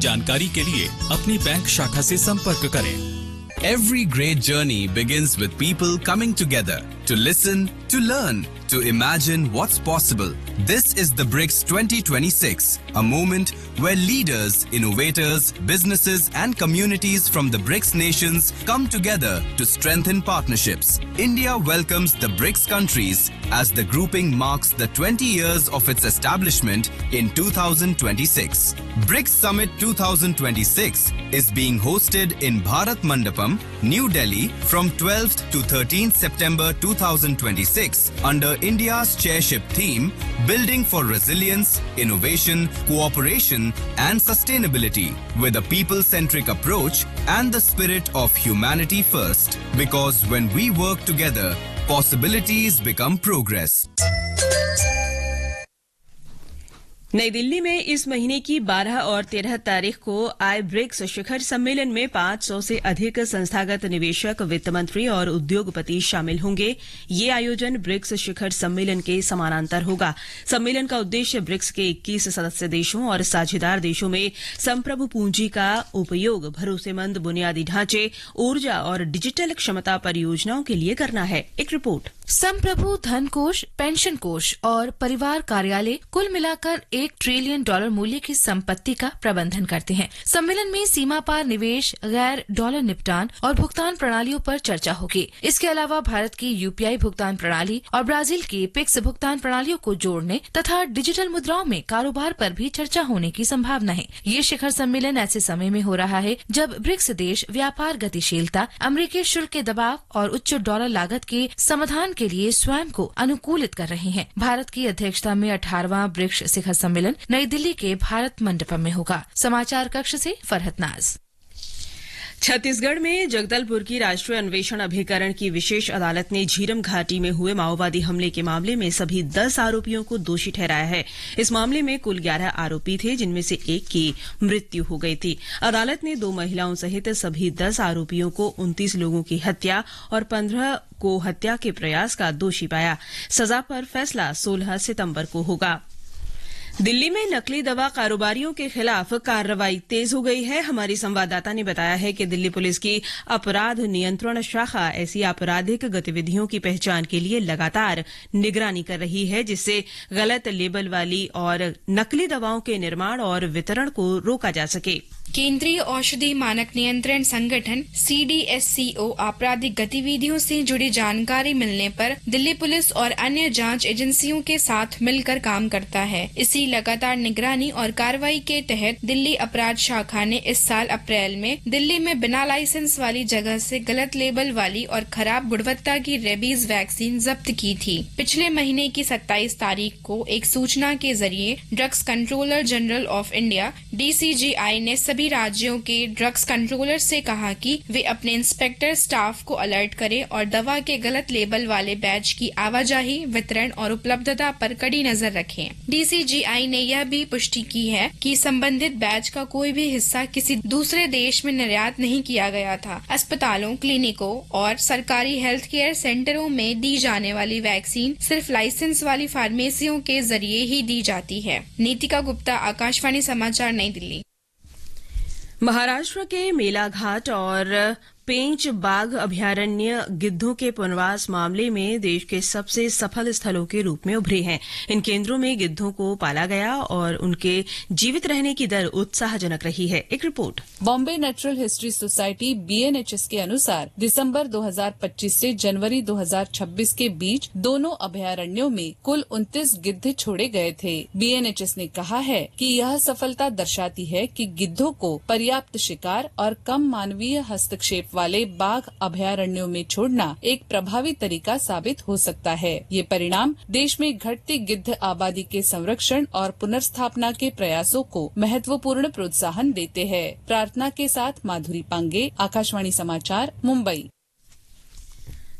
जानकारी के लिए अपनी बैंक शाखा से संपर्क करें। Every great journey begins with people coming together to listen, to learn, to imagine what's possible. This is the BRICS 2026, a moment where leaders, innovators, businesses and communities from the BRICS nations come together to strengthen partnerships. India welcomes the BRICS countries as the grouping marks the 20 years of its establishment in 2026. BRICS Summit 2026 is being hosted in Bharat Mandapam, New Delhi from 12th to 13th September 2026 under India's chairship theme Building for Resilience, Innovation, Cooperation and Sustainability with a people-centric approach and the spirit of humanity first. Because when we work together, possibilities become progress. नई दिल्ली में इस महीने की 12 और 13 तारीख को आए BRICS शिखर सम्मेलन में 500 से अधिक संस्थागत निवेशक, वित्त मंत्री और उद्योगपति शामिल होंगे। ये आयोजन ब्रिक्स शिखर सम्मेलन के समानांतर होगा। सम्मेलन का उद्देश्य ब्रिक्स के 21 सदस्य देशों और साझेदार देशों में संप्रभु पूंजी का उपयोग भरोसेमंद बुनियादी ढांचे, ऊर्जा और डिजिटल क्षमता परियोजनाओं के लिए करना है। एक रिपोर्ट। संप्रभु धन कोष, पेंशन कोष और परिवार कार्यालय कुल मिलाकर $1 ट्रिलियन मूल्य की संपत्ति का प्रबंधन करते हैं। सम्मेलन में सीमा पार निवेश, गैर डॉलर निपटान और भुगतान प्रणालियों पर चर्चा होगी। इसके अलावा भारत की यूपीआई भुगतान प्रणाली और ब्राजील की पिक्स भुगतान प्रणालियों को जोड़ने तथा डिजिटल मुद्राओं में कारोबार पर भी चर्चा होने की संभावना है। ये शिखर सम्मेलन ऐसे समय में हो रहा है जब ब्रिक्स देश व्यापार गतिशीलता, अमेरिकी शुल्क के दबाव और उच्च डॉलर लागत के समाधान के लिए स्वयं को अनुकूलित कर रहे हैं। भारत की अध्यक्षता में 18वां ब्रिक्स शिखर सम्मेलन नई दिल्ली के भारत मंडपम में होगा। समाचार कक्ष से फरहत नाज। छत्तीसगढ़ में जगदलपुर की राष्ट्रीय अन्वेषण अभिकरण की विशेष अदालत ने झीरम घाटी में हुए माओवादी हमले के मामले में सभी 10 आरोपियों को दोषी ठहराया है। इस मामले में कुल 11 आरोपी थे, जिनमें से एक की मृत्यु हो गई थी। अदालत ने 2 महिलाओं सहित सभी 10 आरोपियों को 29 लोगों की हत्या और 15 को हत्या के प्रयास का दोषी पाया। सजा पर फैसला 16 सितंबर को होगा। दिल्ली में नकली दवा कारोबारियों के खिलाफ कार्रवाई तेज हो गई है। हमारी संवाददाता ने बताया है कि दिल्ली पुलिस की अपराध नियंत्रण शाखा ऐसी आपराधिक गतिविधियों की पहचान के लिए लगातार निगरानी कर रही है, जिससे गलत लेबल वाली और नकली दवाओं के निर्माण और वितरण को रोका जा सके। केंद्रीय औषधि मानक नियंत्रण संगठन CDSCO आपराधिक गतिविधियों से जुड़ी जानकारी मिलने पर दिल्ली पुलिस और अन्य जांच एजेंसियों के साथ मिलकर काम करता है। इसी लगातार निगरानी और कार्रवाई के तहत दिल्ली अपराध शाखा ने इस साल अप्रैल में दिल्ली में बिना लाइसेंस वाली जगह से गलत लेबल वाली और खराब गुणवत्ता की रेबीज वैक्सीन जब्त की थी। पिछले महीने की 27 तारीख को एक सूचना के जरिए drugs controller general of India DCGI ने सभी राज्यों के ड्रग्स कंट्रोलर से कहा कि वे अपने इंस्पेक्टर स्टाफ को अलर्ट करें और दवा के गलत लेबल वाले बैच की आवाजाही, वितरण और उपलब्धता पर कड़ी नजर रखें। DCGI ने यह भी पुष्टि की है कि संबंधित बैच का कोई भी हिस्सा किसी दूसरे देश में निर्यात नहीं किया गया था। अस्पतालों, क्लिनिकों और सरकारी हेल्थ केयर सेंटरों में दी जाने वाली वैक्सीन सिर्फ लाइसेंस वाली फार्मेसियों के जरिए ही दी जाती है। नीतिका गुप्ता, आकाशवाणी समाचार, नई दिल्ली। महाराष्ट्र के मेलाघाट और पेंच बाघ अभयारण्य गिद्धों के पुनर्वास मामले में देश के सबसे सफल स्थलों के रूप में उभरे हैं। इन केंद्रों में गिद्धों को पाला गया और उनके जीवित रहने की दर उत्साहजनक रही है। एक report. Bombay natural history society BNHS के अनुसार दिसंबर 2025 से जनवरी 2026 के बीच दोनों अभयारण्यों में कुल 29 गिद्ध छोड़े गए थे। BNHS ने कहा है कि यह सफलता दर्शाती है कि गिद्धों को पर्याप्त शिकार और कम मानवीय हस्तक्षेप वाले बाघ अभयारण्यों में छोड़ना एक प्रभावी तरीका साबित हो सकता है। ये परिणाम देश में घटती गिद्ध आबादी के संरक्षण और पुनर्स्थापना के प्रयासों को महत्वपूर्ण प्रोत्साहन देते हैं। प्रार्थना के साथ माधुरी पांगे, आकाशवाणी समाचार, मुंबई।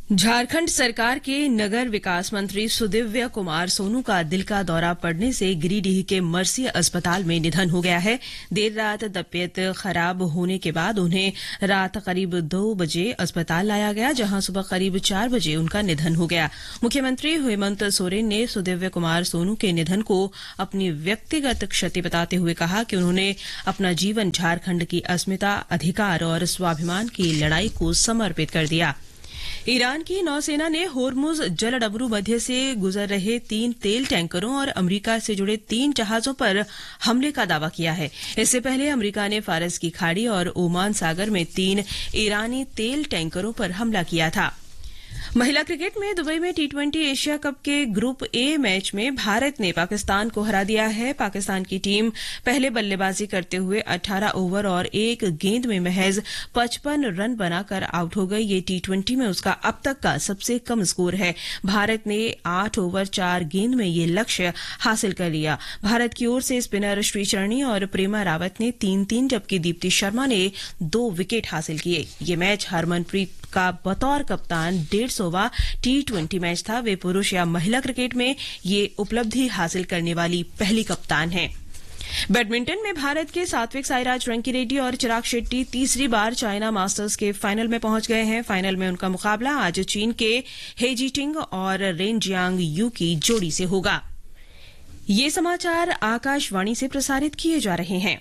झारखंड सरकार के नगर विकास मंत्री सुदिव्य कुमार सोनू का दिल का दौरा पड़ने से गिरिडीह के मर्सी अस्पताल में निधन हो गया है। देर रात तबीयत खराब होने के बाद उन्हें रात करीब 2 बजे अस्पताल लाया गया, जहां सुबह करीब 4 बजे उनका निधन हो गया। मुख्यमंत्री हेमंत सोरेन ने सुदिव्य कुमार सोनू के निधन को अपनी व्यक्तिगत क्षति बताते हुए कहा कि उन्होंने अपना जीवन झारखंड की अस्मिता, अधिकार और स्वाभिमान की लड़ाई को समर्पित कर दिया। ईरान की नौसेना ने होर्मुज जलडमरू मध्य से गुजर रहे 3 तेल टैंकरों और अमेरिका से जुड़े 3 जहाजों पर हमले का दावा किया है। इससे पहले अमेरिका ने फारस की खाड़ी और ओमान सागर में 3 ईरानी तेल टैंकरों पर हमला किया था। महिला क्रिकेट में दुबई में T20 एशिया कप के ग्रुप ए मैच में भारत ने पाकिस्तान को हरा दिया है। पाकिस्तान की टीम पहले बल्लेबाजी करते हुए 18 ओवर और 1 गेंद में महज 55 रन बनाकर आउट हो गई। ये T20 में उसका अब तक का सबसे कम स्कोर है। भारत ने 8 ओवर 4 गेंद में ये लक्ष्य हासिल कर लिया। भारत की ओर से स्पिनर श्रीचरणी और प्रेमा रावत ने 3-3 जबकि दीप्ति शर्मा ने 2 विकेट हासिल किए। ये मैच हरमनप्रीत का बतौर कप्तान 150वां T20 मैच था। वे पुरुष या महिला क्रिकेट में ये उपलब्धि हासिल करने वाली पहली कप्तान हैं। बैडमिंटन में भारत के सात्विक साईराज रंकीरेड्डी और चिराग शेट्टी तीसरी बार चाइना मास्टर्स के फाइनल में पहुंच गए हैं। फाइनल में उनका मुकाबला आज चीन के हे जीटिंग और रेन जियांग यू की जोड़ी से होगा। ये समाचार आकाशवाणी से प्रसारित किए जा रहे हैं।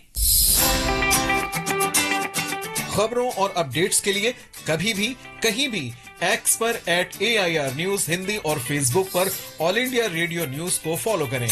खबरों और अपडेट्स के लिए कभी भी कहीं भी एक्स पर @AIR न्यूज हिंदी और फेसबुक पर ऑल इंडिया रेडियो न्यूज को फॉलो करें।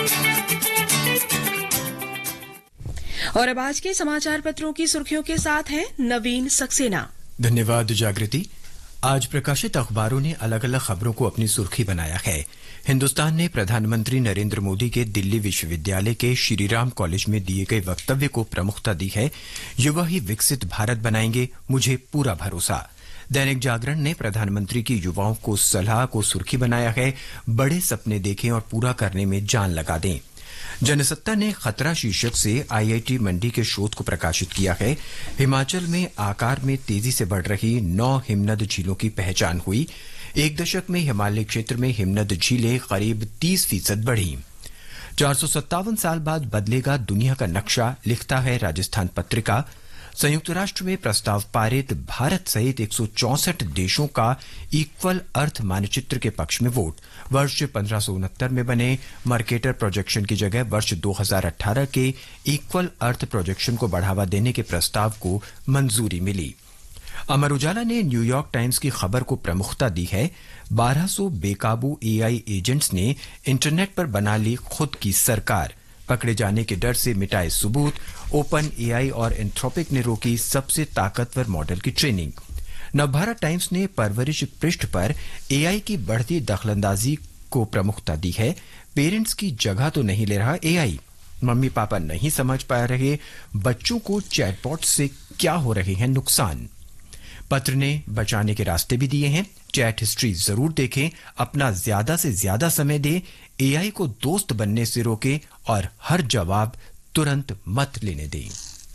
और अब आज के समाचार पत्रों की सुर्खियों के साथ हैं नवीन सक्सेना। धन्यवाद जागृति। आज प्रकाशित अखबारों ने अलग अलग खबरों को अपनी सुर्खी बनाया है। हिंदुस्तान ने प्रधानमंत्री नरेंद्र मोदी के दिल्ली विश्वविद्यालय के श्रीराम कॉलेज में दिए गए वक्तव्य को प्रमुखता दी है। युवा ही विकसित भारत बनाएंगे, मुझे पूरा भरोसा। दैनिक जागरण ने प्रधानमंत्री की युवाओं को सलाह को सुर्खी बनाया है, बड़े सपने देखें और पूरा करने में जान लगा दें। जनसत्ता ने खतरा शीर्षक से IIT मंडी के शोध को प्रकाशित किया है। हिमाचल में आकार में तेजी से बढ़ रही 9 हिमनद झीलों की पहचान हुई। 1 दशक में हिमालय क्षेत्र में हिमनद झीलें करीब 30% बढ़ी। 457 साल बाद बदलेगा दुनिया का नक्शा, लिखता है राजस्थान पत्रिका। संयुक्त राष्ट्र में प्रस्ताव पारित, भारत सहित 164 देशों का इक्वल अर्थ मानचित्र के पक्ष में वोट। वर्ष 1569 में बने मर्केटर प्रोजेक्शन की जगह वर्ष 2018 के इक्वल अर्थ प्रोजेक्शन को बढ़ावा देने के प्रस्ताव को मंजूरी मिली। अमर उजाला ने न्यूयॉर्क टाइम्स की खबर को प्रमुखता दी है। 1200 बेकाबू AI एजेंट्स ने इंटरनेट पर बना ली खुद की सरकार, पकड़े जाने के डर से मिटाए सबूत। ओपन AI और एंथ्रोपिक ने रोकी सबसे ताकतवर मॉडल की ट्रेनिंग। नवभारत टाइम्स ने परवरिश पृष्ठ पर AI की बढ़ती दखलंदाजी को प्रमुखता दी है। पेरेंट्स की जगह तो नहीं ले रहा AI, मम्मी पापा नहीं समझ पा रहे बच्चों को चैटबॉट से क्या हो रहे हैं नुकसान। पत्र ने बचाने के रास्ते भी दिए हैं। चैट हिस्ट्री जरूर देखें, अपना ज्यादा से ज्यादा समय दें, AI को दोस्त बनने से रोकें और हर जवाब तुरंत मत लेने दें।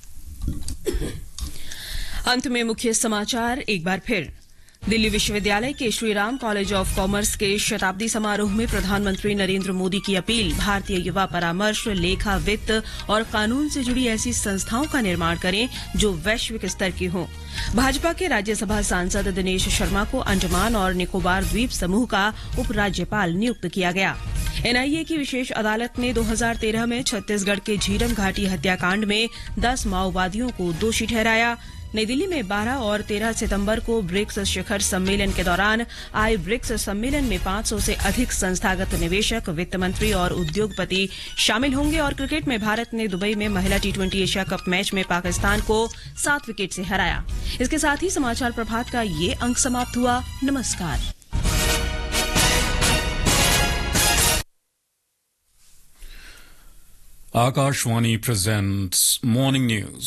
अंत में मुख्य समाचार एक बार फिर। दिल्ली विश्वविद्यालय के श्रीराम कॉलेज ऑफ कॉमर्स के शताब्दी समारोह में प्रधानमंत्री नरेंद्र मोदी की अपील, भारतीय युवा परामर्श, लेखा, वित्त और कानून से जुड़ी ऐसी संस्थाओं का निर्माण करें जो वैश्विक स्तर की हों। भाजपा के राज्यसभा सांसद दिनेश शर्मा को अंडमान और निकोबार द्वीप समूह का उपराज्यपाल नियुक्त किया गया। NIA की विशेष अदालत ने 2013 में छत्तीसगढ़ के झीरम घाटी हत्याकांड में 10 माओवादियों को दोषी ठहराया। नई दिल्ली में 12 और 13 सितंबर को ब्रिक्स शिखर सम्मेलन के दौरान आए ब्रिक्स सम्मेलन में 500 से अधिक संस्थागत निवेशक, वित्त मंत्री और उद्योगपति शामिल होंगे। और क्रिकेट में भारत ने दुबई में महिला T20 एशिया कप मैच में पाकिस्तान को 7 विकेट से हराया। इसके साथ ही समाचार प्रभात का ये अंक समाप्त हुआ। नमस्कार। Akashvani presents Morning News.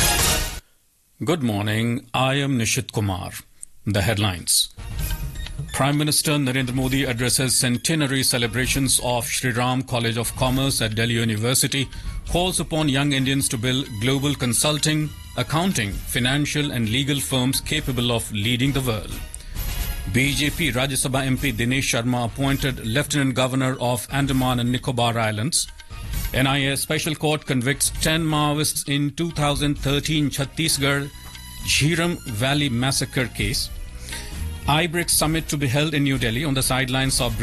Good morning, I am Nishit Kumar. The headlines. Prime Minister Narendra Modi addresses centenary celebrations of Shri Ram College of Commerce at Delhi University, calls upon young Indians to build global consulting, accounting, financial and legal firms capable of leading the world. BJP Rajya Sabha MP Dinesh Sharma appointed Lieutenant Governor of Andaman and Nicobar Islands. NIA Special Court convicts 10 Maoists in 2013 Chhattisgarh Jhiram Valley massacre case. I-BRICS summit to be held in New Delhi on the sidelines of